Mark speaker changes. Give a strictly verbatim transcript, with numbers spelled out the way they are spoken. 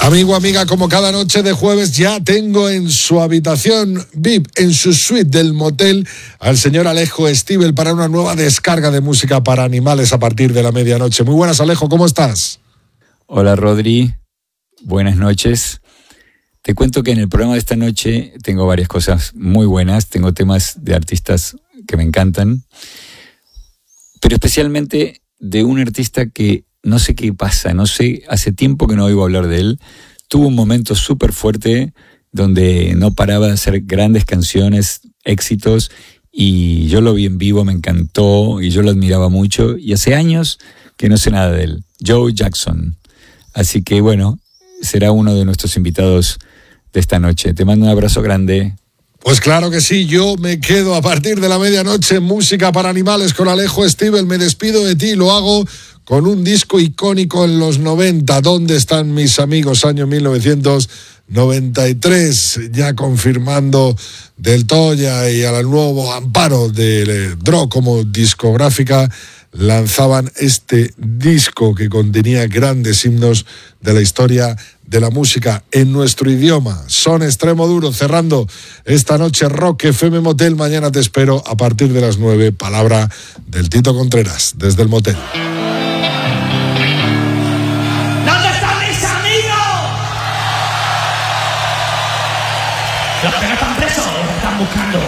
Speaker 1: Amigo, amiga, como cada noche de jueves ya tengo en su habitación V I P, en su suite del motel, al señor Alejo Stivel para una nueva descarga de música para animales a partir de la medianoche. Muy buenas, Alejo, ¿cómo estás?
Speaker 2: Hola, Rodri. Buenas noches. Te cuento que en el programa de esta noche tengo varias cosas muy buenas. Tengo temas de artistas que me encantan, pero especialmente de un artista que no sé qué pasa, no sé, hace tiempo que no oigo hablar de él. Tuvo un momento súper fuerte donde no paraba de hacer grandes canciones, éxitos, y yo lo vi en vivo, me encantó y yo lo admiraba mucho, y hace años que no sé nada de él. Joe Jackson. Así que bueno, será uno de nuestros invitados de esta noche. Te mando un abrazo grande.
Speaker 1: Pues claro que sí, yo me quedo a partir de la medianoche en Música para Animales con Alejo Stivel. Me despido de ti, lo hago con un disco icónico en los noventa. ¿Dónde están mis amigos? Año mil novecientos noventa y tres, ya confirmando Del Toya y al nuevo amparo de Dro como discográfica, lanzaban este disco que contenía grandes himnos de la historia de la música en nuestro idioma. Son Extremo Duro, cerrando esta noche Rock F M Motel. Mañana te espero a partir de las nueve. Palabra del Tito Contreras desde el motel.
Speaker 3: ¿Dónde están mis amigos? Los que no están presos, los están buscando.